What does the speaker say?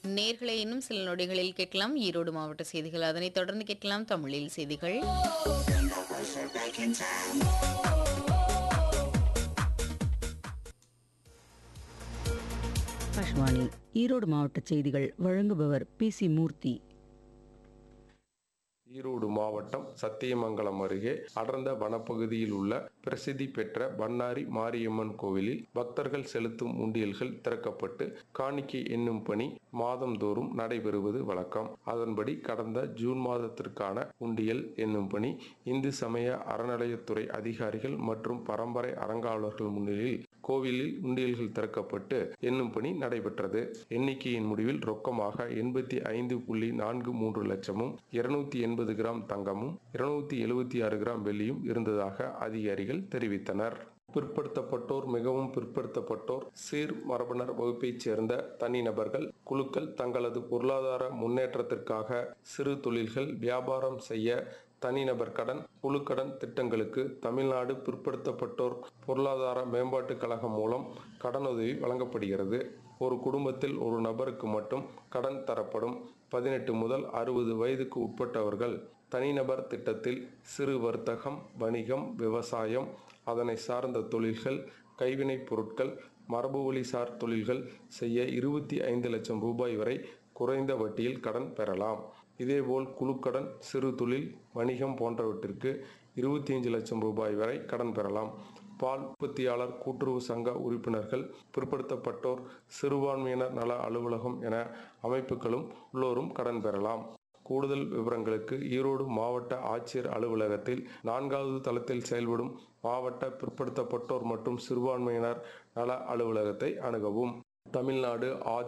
நேர்களை இன்னும் சில நொடிகளில் கேட்கலாம் ஈரோடு மாவட்ட செய்திகள். அதனைத் தொடர்ந்து கேட்கலாம் தமிழில் செய்திகள். ஆகாஷ்வாணி ஈரோடு மாவட்ட செய்திகள் வழங்குபவர் PC மூர்த்தி. ஈரோடு மாவட்டம் சத்தியமங்கலம் அருகே அடர்ந்த வனப்பகுதியில் உள்ள பிரசித்தி பெற்ற பண்ணாரி மாரியம்மன் கோவிலில் பக்தர்கள் செலுத்தும் உண்டியல்கள் திறக்கப்பட்டு காணிக்கை எண்ணும் பணி மாதந்தோறும் நடைபெறுவது வழக்கம். அதன்படி கடந்த ஜூன் மாதத்திற்கான உண்டியல் எண்ணும் பணி இந்து சமய அறநிலையத்துறை அதிகாரிகள் மற்றும் பரம்பரை அறங்காவலர்கள் முன்னிலையில் கோவிலில் உண்டியல்கள் திறக்கப்பட்டு எண்ணும் பணி நடைபெற்றது. எண்ணிக்கையின் முடிவில் ரொக்கமாக 85.43 லட்சமும் 280 கிராம் தங்கமும் 276 கிராம் வெள்ளியும் இருந்ததாக அதிகாரிகள் தெரிவித்தனர். பிற்படுத்தப்பட்டோர், மிகவும் பிற்படுத்தப்பட்டோர், சீர் மரபினர் வகுப்பைச் சேர்ந்த தனிநபர்கள், குழுக்கள் தங்களது பொருளாதார முன்னேற்றத்திற்காக சிறு தொழில்கள், வியாபாரம் செய்ய தனிநபர் கடன், குழுக்கடன் திட்டங்களுக்கு தமிழ்நாடு பிற்படுத்தப்பட்டோர் பொருளாதார மேம்பாட்டுக் கழகம் மூலம் கடனுதவி வழங்கப்படுகிறது. ஒரு குடும்பத்தில் ஒரு நபருக்கு மட்டும் கடன் தரப்படும். 18 முதல் 60 வயதுக்கு உட்பட்டவர்கள் தனிநபர் திட்டத்தில் சிறு வர்த்தகம், வணிகம், விவசாயம், அதனை சார்ந்த தொழில்கள், கைவினைப் பொருட்கள், மரபுவழிசார் தொழில்கள் செய்ய 25 லட்சம் ரூபாய் வரை குறைந்த வட்டியில் கடன் பெறலாம். இதேபோல் குழுக்கடன், சிறு தொழில், வணிகம் போன்றவற்றிற்கு 25 லட்சம் ரூபாய் வரை கடன் பெறலாம். பால் உற்பத்தியாளர் கூட்டுறவு சங்க உறுப்பினர்கள், பிற்படுத்தப்பட்டோர், சிறுபான்மையினர் நல அலுவலகம் என அமைப்புகளும் உள்ளோரும் கடன் பெறலாம். கூடுதல் விவரங்களுக்கு ஈரோடு மாவட்ட ஆட்சியர் அலுவலகத்தில் 4வது தளத்தில் செயல்படும் மாவட்ட பிற்படுத்தப்பட்டோர் மற்றும் சிறுபான்மையினர் நல அலுவலகத்தை அணுகவும். தமிழ்நாடு ஆதி